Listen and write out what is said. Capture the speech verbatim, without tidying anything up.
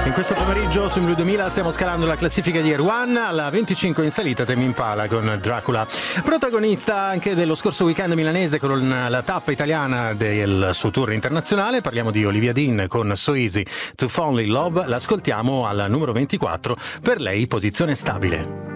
In questo pomeriggio su Blu duemila stiamo scalando la classifica di Air One, alla venticinque in salita Tame Impala con Dracula. Protagonista anche dello scorso weekend milanese con la tappa italiana del suo tour internazionale, parliamo di Olivia Dean con So Easy to Fall in Love, l'ascoltiamo al numero ventiquattro, per lei posizione stabile.